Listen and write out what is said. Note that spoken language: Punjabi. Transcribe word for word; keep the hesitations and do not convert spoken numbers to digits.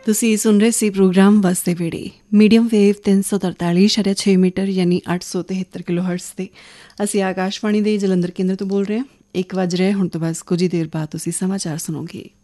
ਤੁਸੀਂ ਸੁਣ ਰਹੇ ਸੀ ਪ੍ਰੋਗਰਾਮ ਵਸਦੇ ਵੇੜੇ ਮੀਡੀਅਮ ਵੇਵ ਤਿੰਨ ਸੌ ਤਰਤਾਲੀ ਇਸ਼ਾਰਿਆ ਛੇ ਮੀਟਰ ਯਾਨੀ ਅੱਠ ਸੌ ਤਿਹੱਤਰ ਕਿਲੋ ਹਰਟਸ 'ਤੇ। ਅਸੀਂ ਆਕਾਸ਼ਵਾਣੀ ਦੇ ਜਲੰਧਰ ਕੇਂਦਰ ਤੋਂ ਬੋਲ ਰਹੇ ਹਾਂ। ਇੱਕ ਵੱਜ ਰਿਹਾ ਹੁਣ ਤੋਂ ਬਸ ਕੁਝ ਹੀ ਦੇਰ ਬਾਅਦ ਤੁਸੀਂ ਸਮਾਚਾਰ ਸੁਣੋਗੇ।